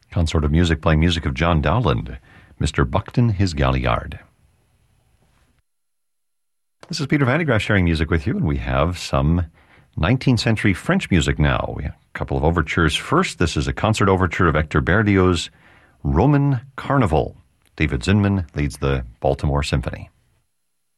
Consort of Music playing music of John Dowland, Mr. Buckton His Galliard. This is Peter Van de Graaff sharing music with you, and we have some 19th century French music now. We have a couple of overtures. First, this is a concert overture of Hector Berlioz's Roman Carnival. David Zinman leads the Baltimore Symphony.